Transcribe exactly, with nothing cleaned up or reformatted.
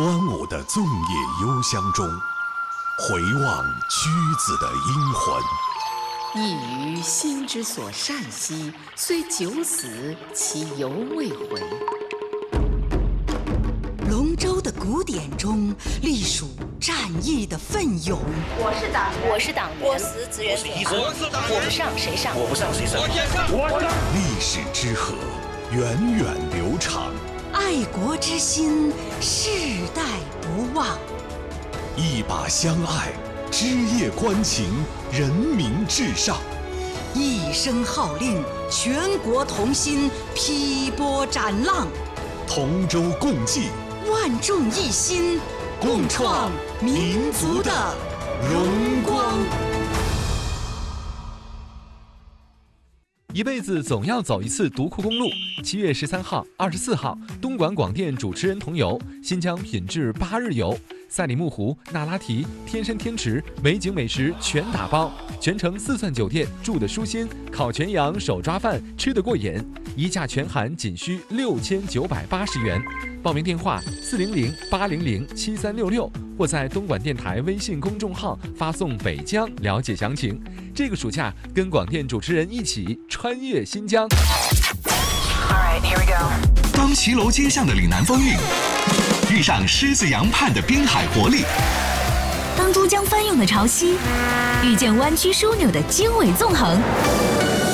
端午的粽叶幽香中，回望屈子的英魂。 一于心之所善兮，虽九死，其犹未回。 龙舟的古典中，隶属战役的奋勇。 我是党员， 我是党员， 我死志愿者， 我是党员，我不上谁上， 我不上谁上， 我先上， 我上。 历史之河，源远流长， 爱国之心，世代不忘。 一把相爱，枝叶关情，人民至上。 一声号令，全国同心，劈波斩浪。 同舟共济， 万众一心，共创民族的荣光。 一辈子总要走一次独库公路。七月十三号、二十四号，东莞广电主持人同游新疆品质八日游，赛里木湖、那拉提、天山天池，美景美食全打包，全程四钻酒店，住得舒心，烤全羊、手抓饭吃得过瘾，一价全含仅需六千九百八十元。报名电话四零零八零零七三六六，或在东莞电台微信公众号发送北疆了解详情。这个暑假跟广电主持人一起穿越新疆。 Alright, here we go. 当骑楼街巷的岭南风韵遇上狮子洋畔的滨海活力， 当珠江翻涌的潮汐遇见弯曲枢纽的经纬纵横。